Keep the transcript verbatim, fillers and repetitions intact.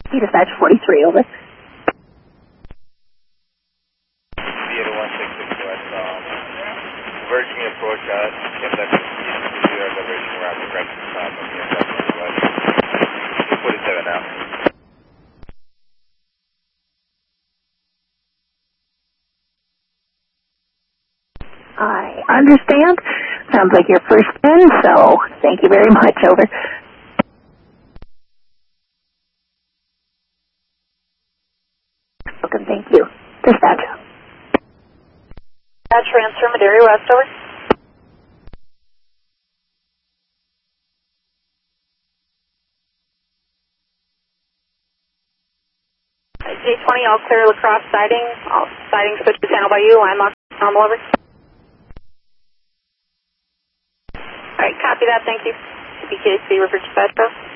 Dispatch forty-three, over. Theater one six six West, um, Virgin approach, uh, K M W, zero liberation route, correction stop on K M W West. two forty-seven now. I understand. Sounds like your first in, so thank you very much, over. Welcome, thank you. Dispatch. Uh, transfer Madera West, over. J twenty, all clear Lacrosse siding. All siding switches handled by you. Line lock normal, over. Alright, copy that, thank you. B K C, River Dispatch, bro.